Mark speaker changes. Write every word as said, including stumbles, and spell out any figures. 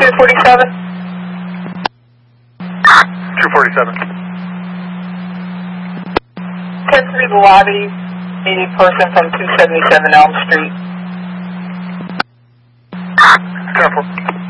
Speaker 1: two forty-seven?
Speaker 2: two forty-seven.
Speaker 1: ten three the lobby, a person from two seventy-seven Elm Street.
Speaker 2: ten four.